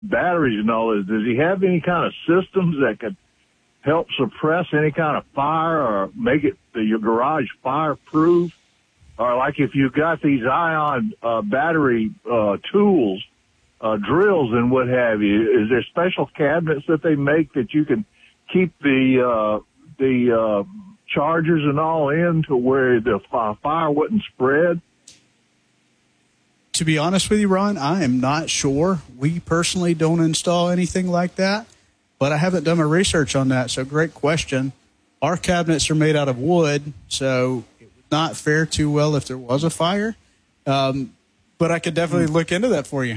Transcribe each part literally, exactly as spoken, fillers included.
batteries and all this, does he have any kind of systems that could help suppress any kind of fire or make it your garage fireproof? Or like if you've got these ion uh, battery uh, tools, uh, drills and what have you, is there special cabinets that they make that you can keep the uh, the uh, chargers and all in to where the fire wouldn't spread? To be honest with you, Ron, I am not sure. We personally don't install anything like that, but I haven't done my research on that, so great question. Our cabinets are made out of wood, so it would not fare too well if there was a fire, um, but I could definitely look into that for you.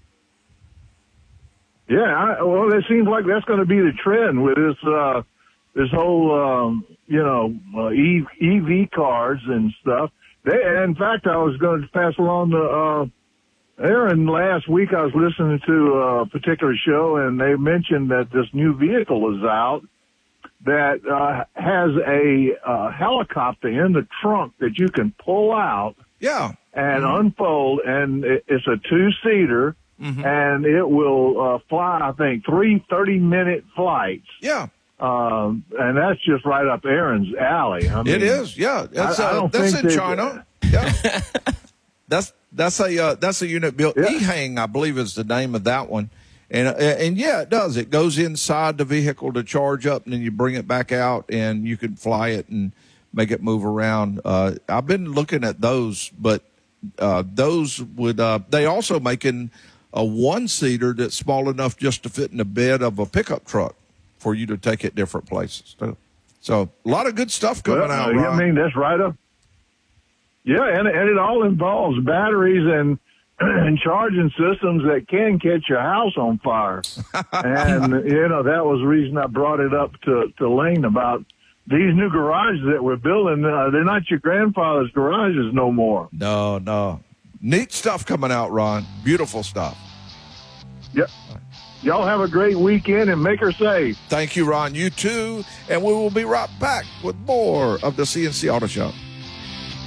Yeah, I, well, it seems like that's going to be the trend with this uh, this whole, um, you know, uh, E V cars and stuff. They, in fact, I was going to pass along to uh, Aaron last week. I was listening to a particular show, and they mentioned that this new vehicle is out that uh, has a uh, helicopter in the trunk that you can pull out yeah. and mm-hmm. unfold, and it's a two-seater, mm-hmm. and it will uh, fly, I think, three thirty-minute flights. Yeah. Um, and that's just right up Aaron's alley. I mean, it is, yeah. That's, I, I uh, don't that's think in they, China. Yeah. that's that's a uh, that's a unit built. Yeah. E-Hang, I believe, is the name of that one. And uh, and yeah, it does. It goes inside the vehicle to charge up, and then you bring it back out, and you can fly it and make it move around. Uh, I've been looking at those, but uh, those would uh, they also making a one seater that's small enough just to fit in the bed of a pickup truck for you to take it different places. So a lot of good stuff coming well, out. Uh, Ron. I mean, that's right up. Yeah, and, and it all involves batteries and and charging systems that can catch your house on fire. And, you know, that was the reason I brought it up to, to Lane about these new garages that we're building. Uh, they're not your grandfather's garages no more. No, no. Neat stuff coming out, Ron. Beautiful stuff. Yep. Y'all have a great weekend and make her safe. Thank you, Ron. You too. And we will be right back with more of the C N C Auto Show.